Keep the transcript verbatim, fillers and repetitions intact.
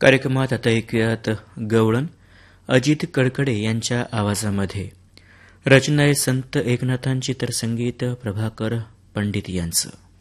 कार्यक्रमात आता ऐकूयात गवळण अजित कडकडे यांच्या आवाजामध्ये. रचना आहे संत एकनाथांची तर संगीत प्रभाकर पंडित यांचं.